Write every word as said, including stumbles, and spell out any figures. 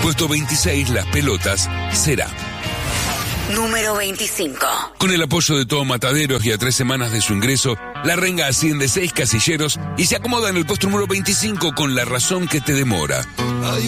Puesto veintiséis, Las Pelotas, Será. Número veinticinco. Con el apoyo de Todo Mataderos y a tres semanas de su ingreso, La Renga asciende seis casilleros y se acomoda en el puesto número veinticinco con La Razón que te demora.